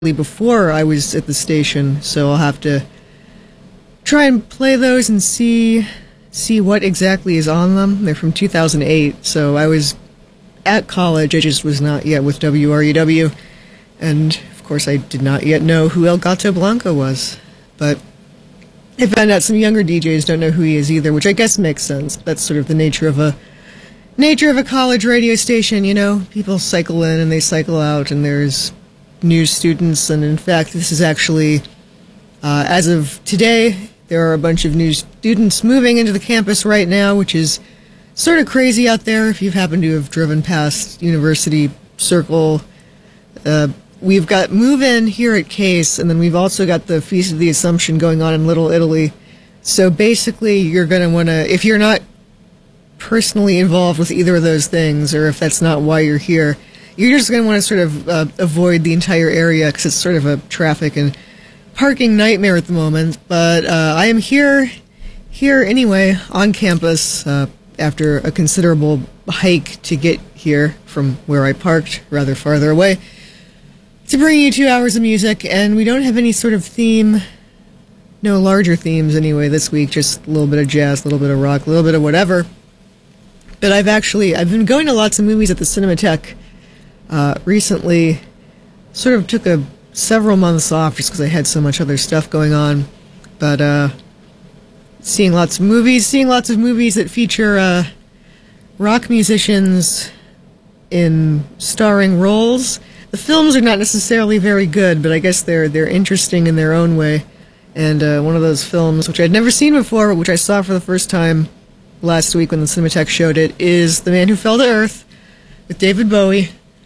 before I was at the station, so I'll have to try and play those and see what exactly is on them. They're from 2008, so I was at college. I just was not yet with WRUW, and of course I did not yet know who El Gato Blanco was. But I found out some younger DJs don't know who he is either, which I guess makes sense. That's sort of the nature of a college radio station, you know. People cycle in and they cycle out, and there's new students, and in fact this is actually, as of today, there are a bunch of new students moving into the campus right now, which is sort of crazy out there if you've happened to have driven past University Circle. We've got move-in here at Case, and then we've also got the Feast of the Assumption going on in Little Italy. So basically you're going to want to, if you're not personally involved with either of those things, or if that's not why you're here, you're just going to want to sort of avoid the entire area because it's sort of a traffic and parking nightmare at the moment. But I am here anyway on campus after a considerable hike to get here from where I parked, rather farther away, to bring you 2 hours of music. And we don't have any sort of theme, no larger themes anyway this week, just a little bit of jazz, a little bit of rock, a little bit of whatever. But I've been going to lots of movies at the Cinematheque recently. Sort of took several months off just because I had so much other stuff going on. But seeing lots of movies that feature rock musicians in starring roles. The films are not necessarily very good, but I guess they're interesting in their own way. And one of those films, which I'd never seen before, but which I saw for the first time last week when the Cinematheque showed it, is The Man Who Fell to Earth with David Bowie.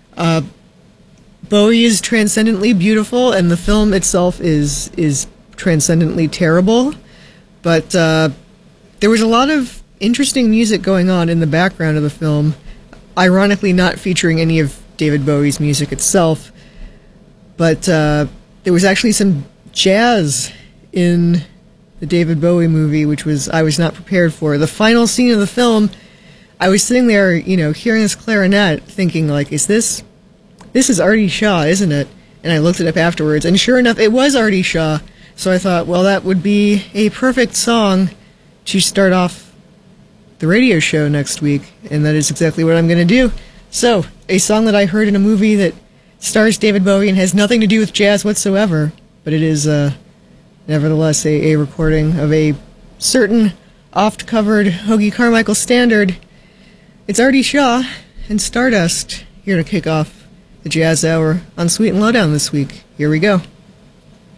Bowie is transcendently beautiful, and the film itself is transcendently terrible. But there was a lot of interesting music going on in the background of the film, ironically not featuring any of David Bowie's music itself. But there was actually some jazz in the David Bowie movie, which I was not prepared for. The final scene of the film, I was sitting there, hearing this clarinet, thinking, like, this is Artie Shaw, isn't it? And I looked it up afterwards, and sure enough, it was Artie Shaw. So I thought, well, that would be a perfect song to start off the radio show next week, and that is exactly what I'm going to do. So, a song that I heard in a movie that stars David Bowie and has nothing to do with jazz whatsoever, but it is nevertheless a recording of a certain oft-covered Hoagy Carmichael standard. It's Artie Shaw and Stardust here to kick off the Jazz Hour on Sweet and Lowdown this week. Here we go.